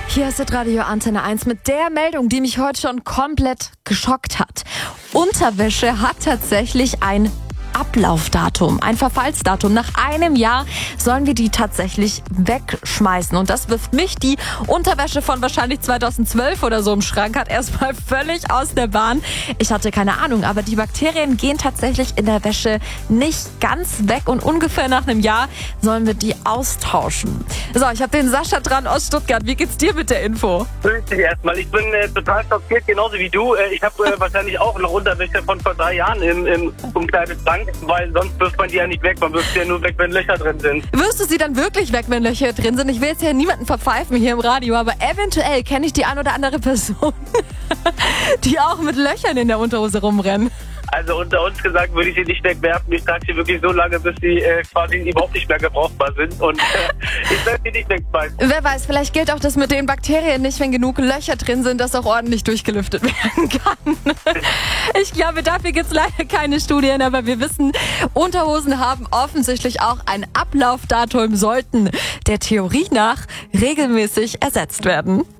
Hier ist das Radio Antenne 1 mit der Meldung, die mich heute schon komplett geschockt hat. Unterwäsche hat tatsächlich ein Ablaufdatum, ein Verfallsdatum. Nach einem Jahr sollen wir die tatsächlich wegschmeißen. Und das wirft mich, die Unterwäsche von wahrscheinlich 2012 oder so im Schrank hat, erstmal völlig aus der Bahn. Ich hatte keine Ahnung, aber die Bakterien gehen tatsächlich in der Wäsche nicht ganz weg. Und ungefähr nach einem Jahr sollen wir die austauschen. So, ich habe den Sascha dran aus Stuttgart. Wie geht's dir mit der Info? Grüß dich erstmal. Ich bin total schockiert, genauso wie du. Ich habe wahrscheinlich auch noch Unterwäsche von vor 3 Jahren im Umkleidschrank, weil sonst wirft man die ja nicht weg. Man wirft sie ja nur weg, wenn Löcher drin sind. Wirst du sie dann wirklich weg, wenn Löcher drin sind? Ich will jetzt ja niemanden verpfeifen hier im Radio, aber eventuell kenne ich die ein oder andere Person, die auch mit Löchern in der Unterhose rumrennen. Also unter uns gesagt würde ich sie nicht wegwerfen. Ich trage sie wirklich so lange, bis sie quasi überhaupt nicht mehr gebrauchbar sind. Und ich werde sie nicht wegschmeißen. Wer weiß, vielleicht gilt auch das mit den Bakterien nicht, wenn genug Löcher drin sind, dass auch ordentlich durchgelüftet werden kann. Ich glaube, dafür gibt es leider keine Studien, aber wir wissen, Unterhosen haben offensichtlich auch ein Ablaufdatum, sollten der Theorie nach regelmäßig ersetzt werden.